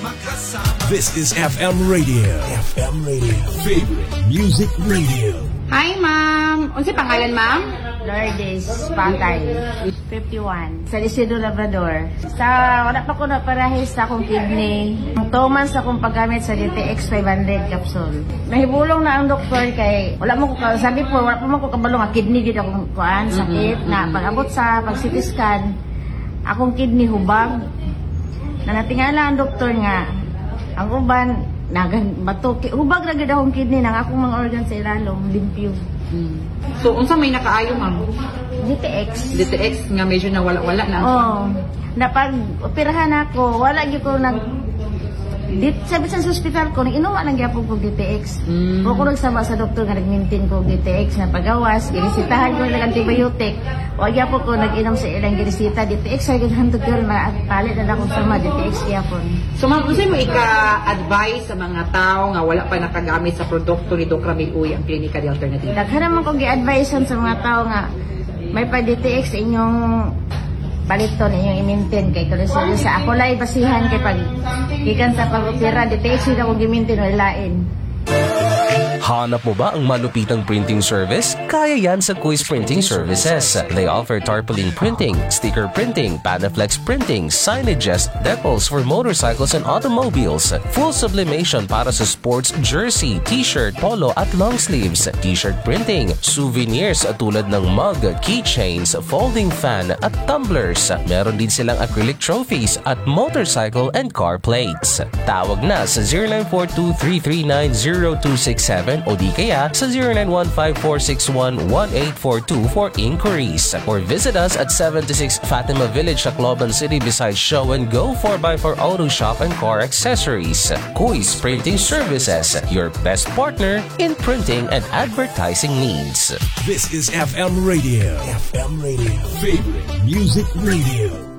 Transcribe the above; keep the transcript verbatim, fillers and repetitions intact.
This is F M Radio. F M Radio. Favorite Music Radio. Hi, ma'am. Unsa pangalan, ma'am? Lourdes Pangkay, fifty-one. Sa Isidro Labrador. Sa wala pa ko na parahis sa akong kidney. two months akong paggamit sa D T X five hundred capsule. Nahibulong na ang doktor kay wala mo ko sabi po wala pa man ko kabalo nga kidney gid akong kuan sakit mm-hmm. na pag-abot sa pag-C T scan akong kidney hubag. Na natingala ang doktor nga ang uban nagan bato hubag ra gid akong kidney nang akong mga organ sa ilalom limpyo. Hmm. So, unsa may nakaayo, ma'am? D T X. D T X nga medyo na wala-wala na. Oo. Oh, napag-operahan ako, wala gyud ko nag dit sabi sa hospital ko, inuwa lang gyapon ko D T X. Mm. Ko ko nagsama sa doktor nga nag-maintain ko D T X na pagawas, ginisitahan ko lang antibiotic. O gyapon ko nag-inom sa ilang ginisita D T X ay gihantod ko na palit na ako sama D T X gyapon. So ma'am, unsa mo ika-advise sa mga tao nga wala pa nakagamit sa produkto ni Doc Ramil Uy ang Klinika de Alternativa? Daghan naman ko gi-advisean sa mga tao nga may pa D T X inyong paliton inyong i-maintain kay tuloy sa ako lay basihan kay pag gikan sa pag-opera D T X ida ko gi-maintain wala lain. Hanap mo ba ang malupitang printing service? Kaya yan sa Kuis Printing Services. They offer tarpaulin printing, sticker printing, Panaflex printing, signages, decals for motorcycles and automobiles, full sublimation para sa sports jersey, t-shirt, polo at long sleeves, t-shirt printing, souvenirs tulad ng mug, keychains, folding fan at tumblers. Meron din silang acrylic trophies at motorcycle and car plates. Tawag na sa zero nine four two, three three nine, zero two six seven o di kaya sa zero nine one five, four six one, one eight four two for inquiries. Or visit us at seventy-six Fatima Village, Tacloban City beside Show and Go four by four Auto Shop and Car Accessories. Kuis Printing Services, your best partner in printing and advertising needs. This is F M Radio. F M Radio. Favorite Music Radio.